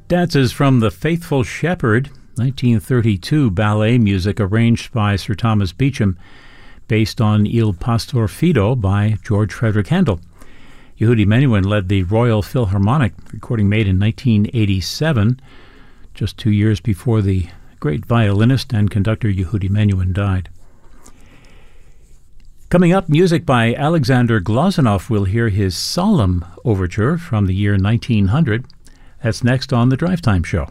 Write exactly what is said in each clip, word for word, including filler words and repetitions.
Dances from The Faithful Shepherd, nineteen thirty-two ballet music arranged by Sir Thomas Beecham, based on Il Pastor Fido by George Frederick Handel. Yehudi Menuhin led the Royal Philharmonic, recording made in nineteen eighty-seven, just two years before the great violinist and conductor Yehudi Menuhin died. Coming up, music by Alexander Glazunov. We'll hear his Solemn Overture from the year nineteen hundred. That's next on the Drive Time Show.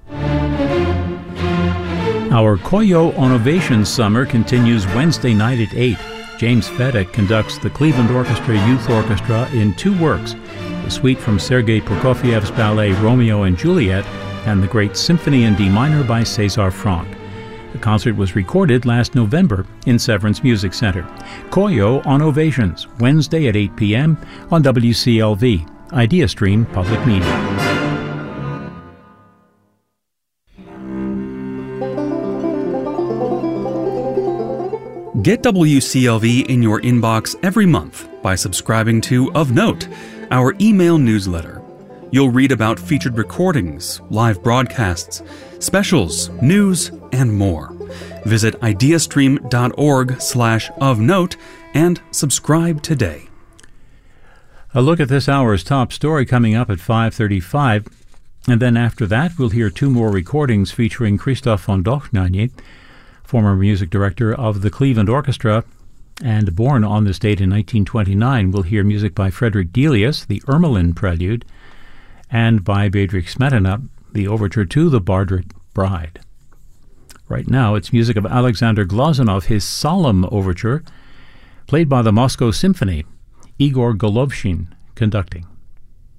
Our Koyo Onovation Summer continues Wednesday night at eight. James Fedek conducts the Cleveland Orchestra Youth Orchestra in two works, the suite from Sergei Prokofiev's ballet Romeo and Juliet and the Great Symphony in D minor by César Franck. The concert was recorded last November in Severance Music Center. Koyo Onovations, Wednesday at eight p.m. on W C L V, IdeaStream Public Media. Get W C L V in your inbox every month by subscribing to Of Note, our email newsletter. You'll read about featured recordings, live broadcasts, specials, news, and more. Visit ideastream.org slash of note and subscribe today. A look at this hour's top story coming up at five thirty-five. And then after that, we'll hear two more recordings featuring Christophe von Dohnanyi, former music director of the Cleveland Orchestra, and born on this date in nineteen twenty-nine. We'll hear music by Frederick Delius, the Ermelin Prelude, and by Bedřich Smetana, the overture to The Bardart Bride. Right now, it's music of Alexander Glazunov, his Solemn Overture, played by the Moscow Symphony, Igor Golovshin conducting.